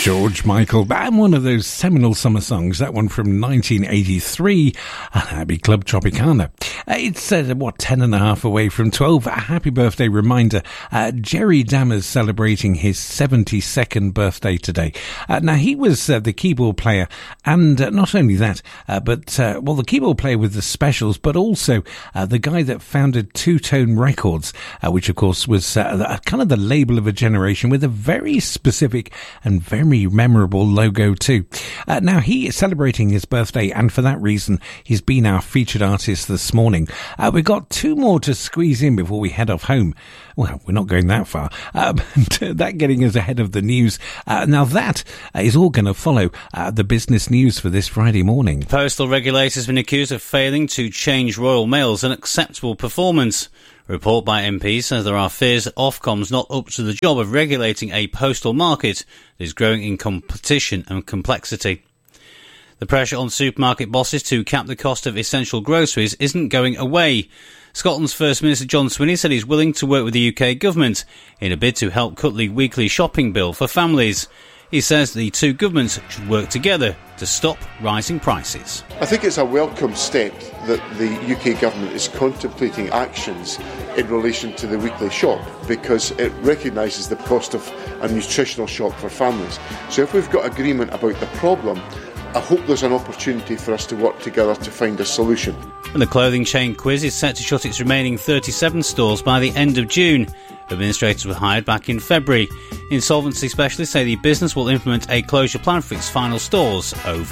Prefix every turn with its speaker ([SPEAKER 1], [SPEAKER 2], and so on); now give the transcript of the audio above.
[SPEAKER 1] George Michael, and one of those seminal summer songs, that one from 1983, and Happy Club Tropicana. It's, 10 and a half away from 12. A happy birthday reminder. Jerry Dammers celebrating his 72nd birthday today. Now, he was the keyboard player, and not only that, but the keyboard player with the Specials, but also the guy that founded Two Tone Records, which, of course, was kind of the label of a generation with a very specific and very memorable logo too. Now, he is celebrating his birthday, and for that reason, he's been our featured artist this morning. We've got two more to squeeze in before we head off home. Well, we're not going that far. That getting us ahead of the news. Now, that is all going to follow the business news for this Friday morning.
[SPEAKER 2] Postal regulators have been accused of failing to change Royal Mail's unacceptable performance. A report by MPs says there are fears that Ofcom's not up to the job of regulating a postal market that is growing in competition and complexity. The pressure on supermarket bosses to cap the cost of essential groceries isn't going away. Scotland's First Minister John Swinney said he's willing to work with the UK government in a bid to help cut the weekly shopping bill for families. He says the two governments should work together to stop rising prices.
[SPEAKER 3] I think it's a welcome step that the UK government is contemplating actions in relation to the weekly shop, because it recognises the cost of a nutritional shock for families. So if we've got agreement about the problem, I hope there's an opportunity for us to work together to find a solution.
[SPEAKER 2] And the clothing chain Quiz is set to shut its remaining 37 stores by the end of June. Administrators were hired back in February. Insolvency specialists say the business will implement a closure plan for its final stores over